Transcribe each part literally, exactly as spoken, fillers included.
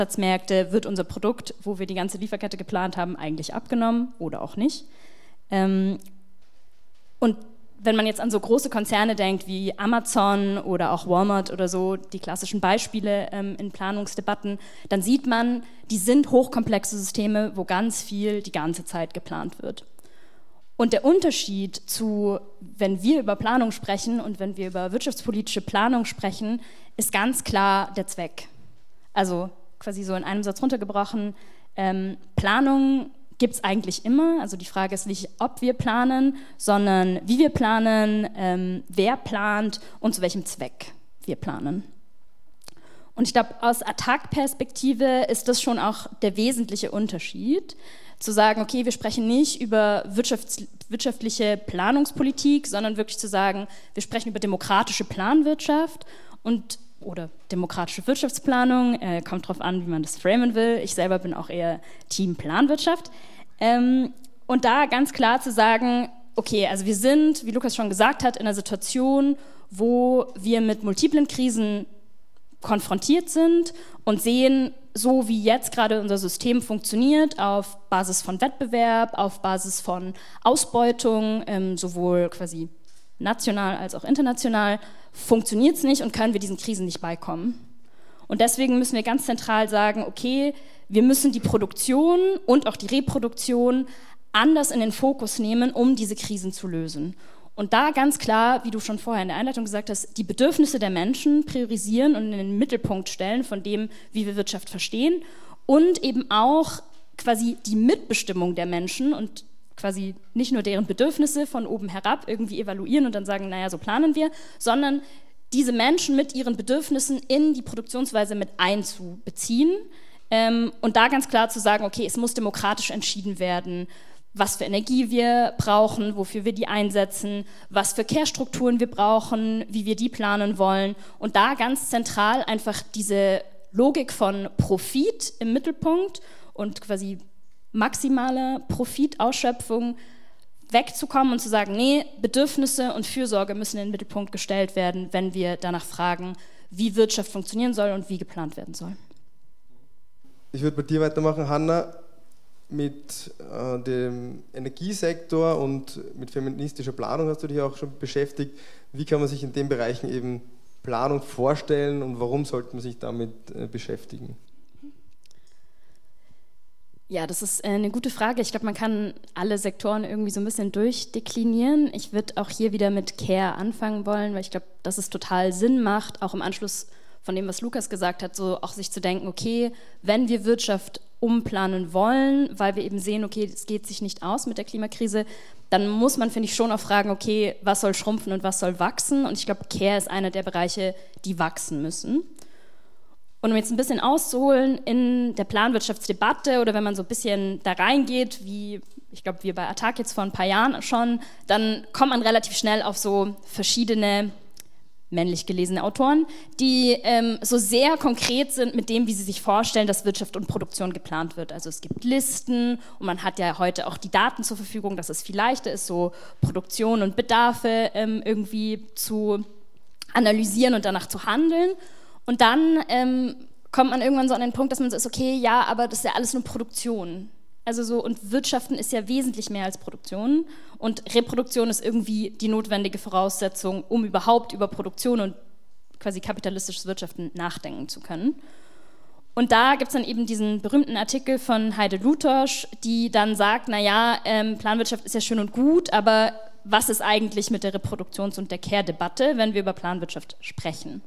Absatzmärkte, wird unser Produkt, wo wir die ganze Lieferkette geplant haben, eigentlich abgenommen oder auch nicht. Ähm, und wenn man jetzt an so große Konzerne denkt wie Amazon oder auch Walmart oder so, die klassischen Beispiele ähm, in Planungsdebatten, dann sieht man, die sind hochkomplexe Systeme, wo ganz viel die ganze Zeit geplant wird. Und der Unterschied zu, wenn wir über Planung sprechen und wenn wir über wirtschaftspolitische Planung sprechen, ist ganz klar der Zweck. Also quasi so in einem Satz runtergebrochen, ähm, Planung gibt es eigentlich immer. Also die Frage ist nicht, ob wir planen, sondern wie wir planen, ähm, wer plant und zu welchem Zweck wir planen. Und ich glaube, aus Attac-Perspektive ist das schon auch der wesentliche Unterschied, zu sagen, okay, wir sprechen nicht über wirtschafts- wirtschaftliche Planungspolitik, sondern wirklich zu sagen, wir sprechen über demokratische Planwirtschaft und oder demokratische Wirtschaftsplanung, äh, kommt drauf an, wie man das framen will. Ich selber bin auch eher Team Planwirtschaft. Ähm, und da ganz klar zu sagen, okay, also wir sind, wie Lukas schon gesagt hat, in einer Situation, wo wir mit multiplen Krisen konfrontiert sind und sehen, so wie jetzt gerade unser System funktioniert, auf Basis von Wettbewerb, auf Basis von Ausbeutung, ähm, sowohl quasi national als auch international, funktioniert es nicht und können wir diesen Krisen nicht beikommen. Und deswegen müssen wir ganz zentral sagen, okay, wir müssen die Produktion und auch die Reproduktion anders in den Fokus nehmen, um diese Krisen zu lösen. Und da ganz klar, wie du schon vorher in der Einleitung gesagt hast, die Bedürfnisse der Menschen priorisieren und in den Mittelpunkt stellen von dem, wie wir Wirtschaft verstehen und eben auch quasi die Mitbestimmung der Menschen und quasi nicht nur deren Bedürfnisse von oben herab irgendwie evaluieren und dann sagen, naja, so planen wir, sondern diese Menschen mit ihren Bedürfnissen in die Produktionsweise mit einzubeziehen ähm, und da ganz klar zu sagen, okay, es muss demokratisch entschieden werden, was für Energie wir brauchen, wofür wir die einsetzen, was für Care-Strukturen wir brauchen, wie wir die planen wollen und da ganz zentral einfach diese Logik von Profit im Mittelpunkt und quasi maximaler Profitausschöpfung wegzukommen und zu sagen, nee, Bedürfnisse und Fürsorge müssen in den Mittelpunkt gestellt werden, wenn wir danach fragen, wie Wirtschaft funktionieren soll und wie geplant werden soll. Ich würde bei dir weitermachen, Hanna, mit äh, dem Energiesektor und mit feministischer Planung hast du dich auch schon beschäftigt. Wie kann man sich in den Bereichen eben Planung vorstellen und warum sollte man sich damit äh, beschäftigen? Ja, das ist eine gute Frage. Ich glaube, man kann alle Sektoren irgendwie so ein bisschen durchdeklinieren. Ich würde auch hier wieder mit Care anfangen wollen, weil ich glaube, dass es total Sinn macht, auch im Anschluss von dem, was Lukas gesagt hat, so auch sich zu denken, okay, wenn wir Wirtschaft umplanen wollen, weil wir eben sehen, okay, es geht sich nicht aus mit der Klimakrise, dann muss man, finde ich, schon auch fragen, okay, was soll schrumpfen und was soll wachsen? Und ich glaube, Care ist einer der Bereiche, die wachsen müssen. Und um jetzt ein bisschen auszuholen in der Planwirtschaftsdebatte oder wenn man so ein bisschen da reingeht, wie ich glaube, wir bei Attac jetzt vor ein paar Jahren schon, dann kommt man relativ schnell auf so verschiedene männlich gelesene Autoren, die ähm, so sehr konkret sind mit dem, wie sie sich vorstellen, dass Wirtschaft und Produktion geplant wird. Also es gibt Listen und man hat ja heute auch die Daten zur Verfügung, dass es viel leichter ist, so Produktion und Bedarfe ähm, irgendwie zu analysieren und danach zu handeln. Und dann ähm, kommt man irgendwann so an den Punkt, dass man so ist, okay, ja, aber das ist ja alles nur Produktion. Also so, und Wirtschaften ist ja wesentlich mehr als Produktion und Reproduktion ist irgendwie die notwendige Voraussetzung, um überhaupt über Produktion und quasi kapitalistisches Wirtschaften nachdenken zu können. Und da gibt es dann eben diesen berühmten Artikel von Heide Lutosch, die dann sagt, naja, ähm, Planwirtschaft ist ja schön und gut, aber was ist eigentlich mit der Reproduktions- und der Care-Debatte, wenn wir über Planwirtschaft sprechen?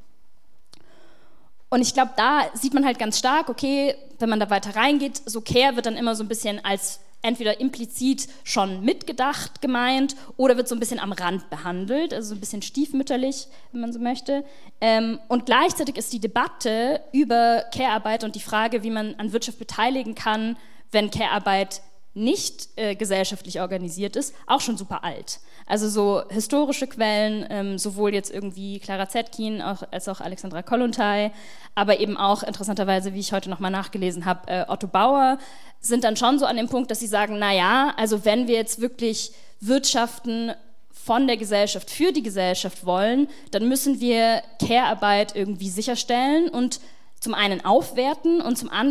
Und ich glaube, da sieht man halt ganz stark, okay, wenn man da weiter reingeht, so Care wird dann immer so ein bisschen als entweder implizit schon mitgedacht gemeint oder wird so ein bisschen am Rand behandelt, also so ein bisschen stiefmütterlich, wenn man so möchte. Und gleichzeitig ist die Debatte über Care-Arbeit und die Frage, wie man an Wirtschaft beteiligen kann, wenn Care-Arbeit nicht äh, gesellschaftlich organisiert ist, auch schon super alt. Also so historische Quellen, ähm, sowohl jetzt irgendwie Clara Zetkin auch, als auch Alexandra Kollontai, aber eben auch interessanterweise, wie ich heute nochmal nachgelesen habe, äh, Otto Bauer, sind dann schon so an dem Punkt, dass sie sagen, naja, also wenn wir jetzt wirklich wirtschaften von der Gesellschaft für die Gesellschaft wollen, dann müssen wir Care-Arbeit irgendwie sicherstellen und zum einen aufwerten und zum anderen